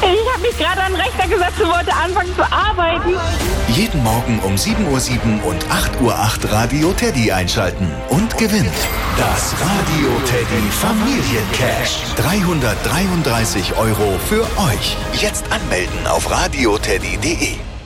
Ich habe mich gerade an den Rechner gesetzt und wollte anfangen zu arbeiten. Jeden Morgen um 7:07 Uhr und 8:08 Uhr Radio Teddy einschalten und gewinnen. Das Radio Teddy Familiencash. 333 € für euch. Jetzt anmelden auf radioteddy.de.